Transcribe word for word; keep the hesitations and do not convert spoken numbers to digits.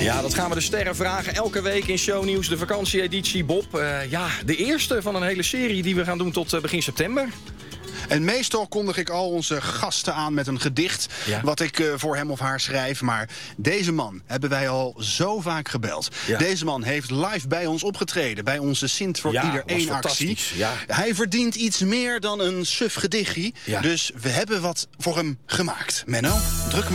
Ja, dat gaan we de sterren vragen. Elke week in Shownieuws, de vakantieeditie. Bob, uh, ja, de eerste van een hele serie die we gaan doen tot uh, begin september. En meestal kondig ik al onze gasten aan met een gedicht... Ja. wat ik uh, voor hem of haar schrijf. Maar deze man hebben wij al zo vaak gebeld. Ja. Deze man heeft live bij ons opgetreden. Bij onze Sint voor ja, ieder één actie. Ja. Hij verdient iets meer dan een suf gedichtje. Ja. Dus we hebben wat voor hem gemaakt. Menno, druk